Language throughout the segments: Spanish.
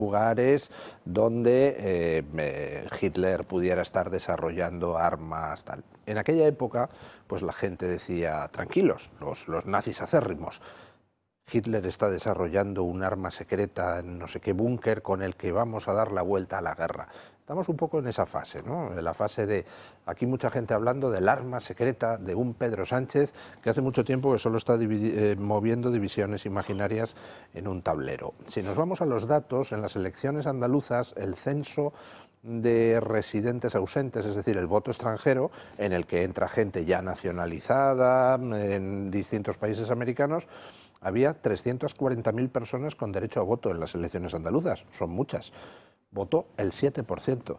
lugares donde Hitler pudiera estar desarrollando armas tal. En aquella época, pues la gente decía, tranquilos, los nazis acérrimos, Hitler está desarrollando un arma secreta en no sé qué búnker con el que vamos a dar la vuelta a la guerra. Estamos un poco en esa fase, ¿no? En la fase de, aquí mucha gente hablando del arma secreta de un Pedro Sánchez que hace mucho tiempo que solo está moviendo divisiones imaginarias en un tablero. Si nos vamos a los datos, en las elecciones andaluzas, el censo de residentes ausentes, es decir, el voto extranjero, en el que entra gente ya nacionalizada en distintos países americanos, había 340.000 personas con derecho a voto en las elecciones andaluzas, son muchas. Votó el 7%,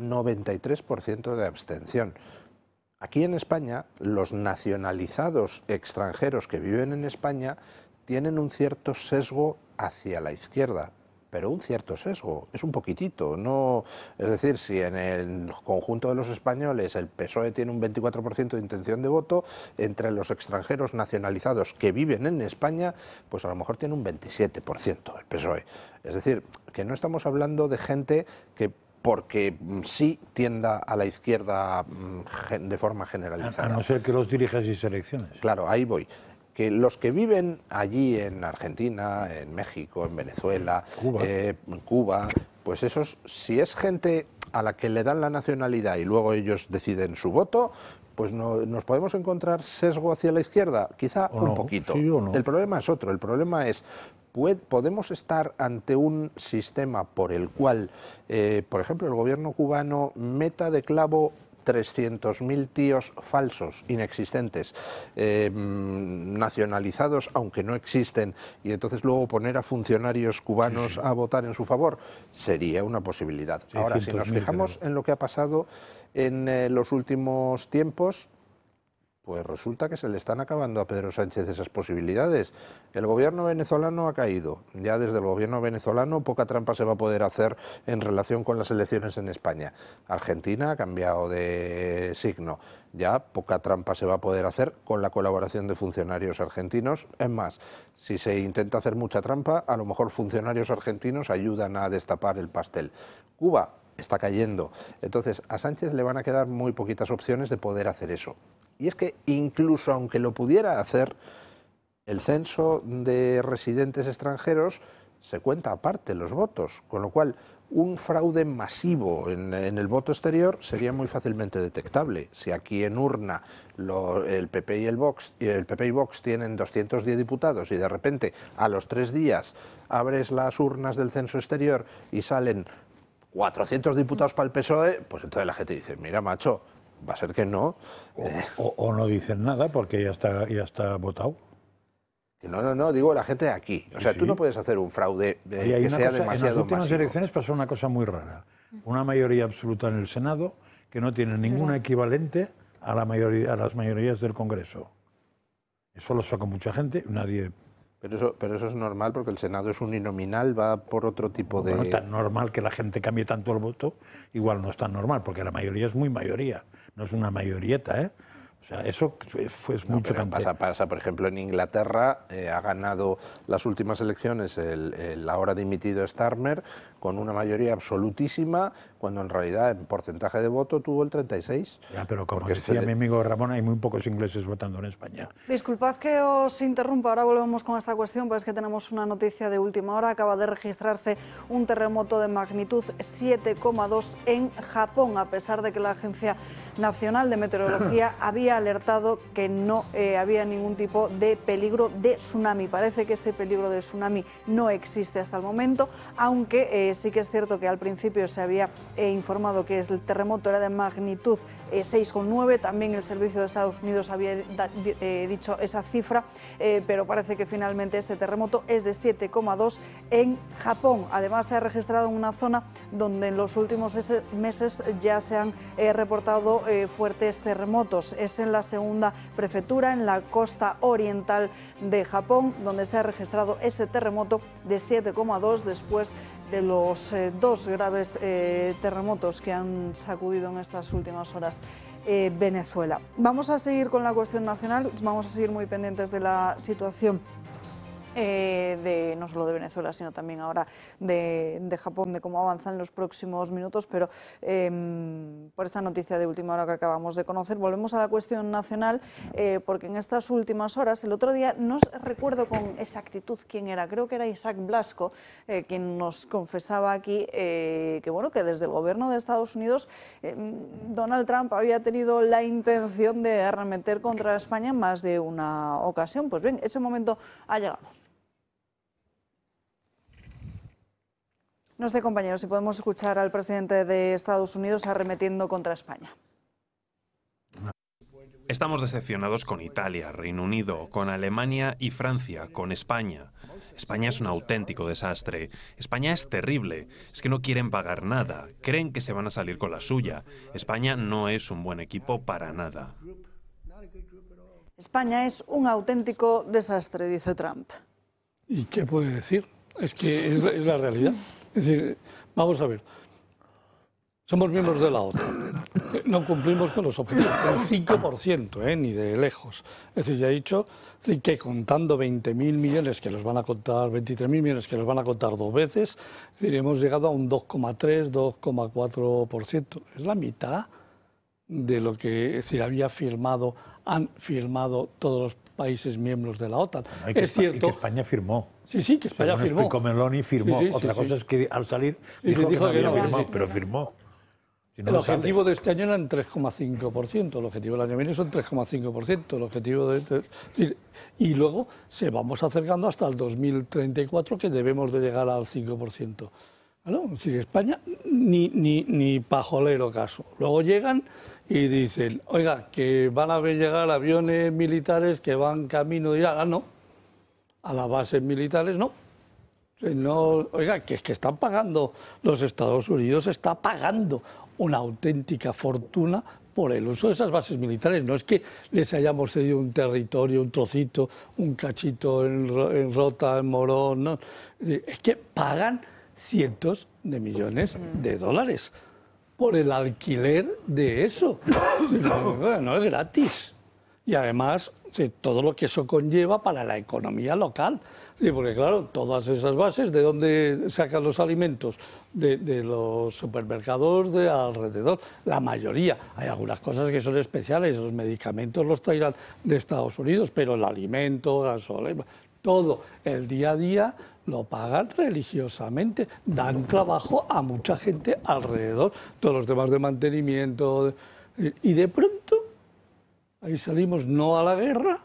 93% de abstención. Aquí en España, los nacionalizados extranjeros que viven en España tienen un cierto sesgo hacia la izquierda, pero un cierto sesgo, es un poquitito, no, es decir, si en el conjunto de los españoles el PSOE tiene un 24% de intención de voto, entre los extranjeros nacionalizados que viven en España, pues a lo mejor tiene un 27% el PSOE. Es decir, que no estamos hablando de gente que porque sí tienda a la izquierda de forma generalizada. A no ser que los dirijas y selecciones. Claro, ahí voy. Que los que viven allí en Argentina, en México, en Venezuela, en Cuba, pues esos, si es gente a la que le dan la nacionalidad y luego ellos deciden su voto, pues nos podemos encontrar sesgo hacia la izquierda, quizá un poquito. Sí o no. El problema es otro, el problema es, podemos estar ante un sistema por el cual, por ejemplo, el gobierno cubano meta de clavo 300.000 tíos falsos, inexistentes, nacionalizados, aunque no existen, y entonces luego poner a funcionarios cubanos a votar en su favor, sería una posibilidad. Ahora, si nos fijamos en lo que ha pasado en los últimos tiempos, pues resulta que se le están acabando a Pedro Sánchez esas posibilidades. El gobierno venezolano ha caído. Ya desde el gobierno venezolano poca trampa se va a poder hacer en relación con las elecciones en España. Argentina ha cambiado de signo. Ya poca trampa se va a poder hacer con la colaboración de funcionarios argentinos. Es más, si se intenta hacer mucha trampa, a lo mejor funcionarios argentinos ayudan a destapar el pastel. Cuba está cayendo. Entonces, a Sánchez le van a quedar muy poquitas opciones de poder hacer eso. Y es que incluso aunque lo pudiera hacer, el censo de residentes extranjeros se cuenta aparte los votos, con lo cual un fraude masivo en el voto exterior sería muy fácilmente detectable. Si aquí en urna el PP y Vox tienen 210 diputados y de repente a los 3 días abres las urnas del censo exterior y salen 400 diputados para el PSOE, pues entonces la gente dice, mira macho, va a ser que no. O no dicen nada porque ya está votado. Que no, digo la gente de aquí. O sea, tú no puedes hacer un fraude que sea demasiado masivo. En las últimas elecciones pasó una cosa muy rara. Una mayoría absoluta en el Senado que no tiene ningún equivalente a las mayorías del Congreso. Eso lo sacó mucha gente, nadie... Pero eso es normal porque el Senado es uninominal, va por otro tipo de... No es tan normal que la gente cambie tanto el voto, igual no es tan normal, porque la mayoría es muy mayoría, no es una mayorieta, ¿eh? O sea, eso fue muy chocante. Pasa, por ejemplo, en Inglaterra ha ganado las últimas elecciones el ahora dimitido Starmer con una mayoría absolutísima, cuando en realidad en porcentaje de voto tuvo el 36. Ya, pero como decía mi amigo Ramón, hay muy pocos ingleses votando en España. Disculpad que os interrumpa, ahora volvemos con esta cuestión, pero es que tenemos una noticia de última hora. Acaba de registrarse un terremoto de magnitud 7,2 en Japón, a pesar de que la Agencia Nacional de Meteorología había alertado que no había ningún tipo de peligro de tsunami. Parece que ese peligro de tsunami no existe hasta el momento, aunque sí que es cierto que al principio se había informado que el terremoto era de magnitud 6,9, también el Servicio de Estados Unidos había dicho esa cifra, pero parece que finalmente ese terremoto es de 7,2 en Japón. Además se ha registrado en una zona donde en los últimos meses ya se han reportado fuertes terremotos. Es en la segunda prefectura, en la costa oriental de Japón, donde se ha registrado ese terremoto de 7,2 después de los 2 graves terremotos que han sacudido en estas últimas horas Venezuela. Vamos a seguir con la cuestión nacional, vamos a seguir muy pendientes de la situación no solo de Venezuela, sino también ahora de Japón, de cómo avanzan los próximos minutos, pero por esta noticia de última hora que acabamos de conocer, volvemos a la cuestión nacional, porque en estas últimas horas, el otro día, no recuerdo con exactitud quién era, creo que era Isaac Blasco, quien nos confesaba aquí que, bueno, que desde el gobierno de Estados Unidos Donald Trump había tenido la intención de arremeter contra España en más de una ocasión. Pues bien, ese momento ha llegado. No sé, compañeros, si podemos escuchar al presidente de Estados Unidos arremetiendo contra España. Estamos decepcionados con Italia, Reino Unido, con Alemania y Francia, con España. España es un auténtico desastre. España es terrible. Es que no quieren pagar nada. Creen que se van a salir con la suya. España no es un buen equipo para nada. España es un auténtico desastre, dice Trump. ¿Y qué puede decir? Es que es la realidad. Es decir, vamos a ver, somos miembros de la OTAN, no cumplimos con los objetivos, el 5%, ni de lejos. Es decir, ya he dicho que contando 20.000 millones que los van a contar, 23.000 millones que los van a contar dos veces, es decir, hemos llegado a un 2,3, 2,4%. Es la mitad de lo que es decir, han firmado todos los países miembros de la OTAN. Bueno, es cierto. Y que España firmó. Sí, que España firmó. Explicó Meloni firmó. Sí, Otra cosa es que al salir dijo que no había firmado, sí. pero firmó. Si no el objetivo de este año era en 3,5%, el objetivo del año que viene son 3,5%, el objetivo y luego se vamos acercando hasta el 2034 que debemos de llegar al 5%. ¿No? Es decir, España ni pajolero caso. Luego llegan y dicen, oiga, que van a llegar aviones militares que van camino de Irak. No, a las bases militares no. No, oiga, que es que están pagando, los Estados Unidos está pagando una auténtica fortuna por el uso de esas bases militares. No es que les hayamos cedido un territorio, un trocito, un cachito en Rota, en Morón, no. Es que pagan cientos de millones de dólares por el alquiler de eso. No es gratis. Y además, todo lo que eso conlleva para la economía local. Porque claro, todas esas bases, ¿de dónde sacan los alimentos? De los supermercados de alrededor. La mayoría. Hay algunas cosas que son especiales. Los medicamentos los traerán de Estados Unidos, pero el alimento, gasolina, todo el día a día lo pagan religiosamente, dan trabajo a mucha gente alrededor, todos los temas de mantenimiento, y de pronto ahí salimos no a la guerra,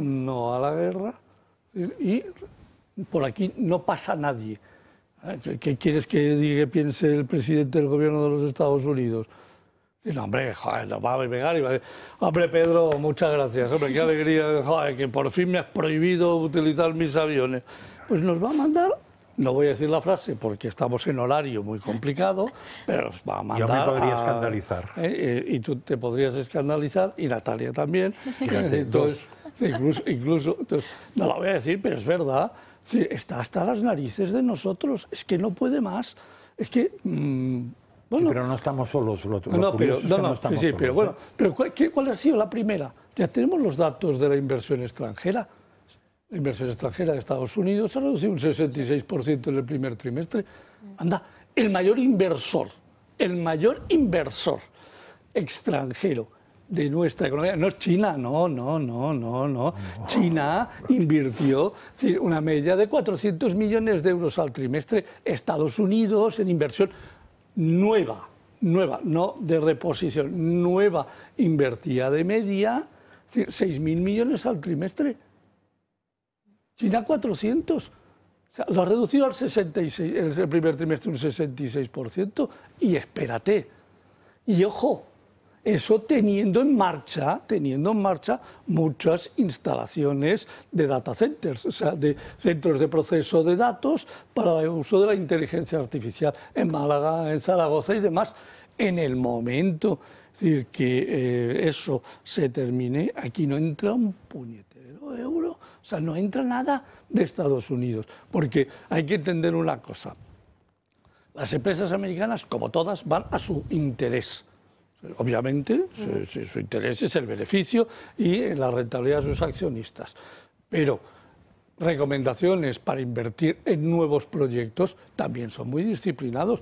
y por aquí no pasa nadie. ¿Qué quieres que piense el presidente del gobierno de los Estados Unidos? No, hombre, joder, nos va a pegar y va a decir, hombre, Pedro, muchas gracias, hombre, qué alegría, joder, que por fin me has prohibido utilizar mis aviones. Pues nos va a mandar, no voy a decir la frase porque estamos en horario muy complicado, pero nos va a mandar. Yo me podría escandalizar. Y tú te podrías escandalizar, y Natalia también. Fíjate, entonces, incluso, entonces, no la voy a decir, pero es verdad, sí, está hasta las narices de nosotros, es que no puede más, es que. Bueno, sí, pero no estamos solos. Lo no, curioso es que no estamos solos. Pero bueno, pero ¿cuál ha sido la primera? Ya tenemos los datos de la inversión extranjera. La inversión extranjera de Estados Unidos se ha reducido un 66% en el primer trimestre. Anda, el mayor inversor extranjero de nuestra economía no es China, no. China invirtió una media de 400 millones de euros al trimestre. Estados Unidos en inversión nueva, no de reposición, nueva, invertía de media 6.000 millones al trimestre. China 400. O sea, lo ha reducido al 66, en el primer trimestre un 66%. Y espérate. Y ojo, eso teniendo en marcha muchas instalaciones de data centers, o sea, de centros de proceso de datos para el uso de la inteligencia artificial en Málaga, en Zaragoza y demás. En el momento que eso se termine, aquí no entra un puñetero euro, o sea, no entra nada de Estados Unidos, porque hay que entender una cosa. Las empresas americanas, como todas, van a su interés. Obviamente, su interés es el beneficio y la rentabilidad de sus accionistas. Pero recomendaciones para invertir en nuevos proyectos también son muy disciplinados.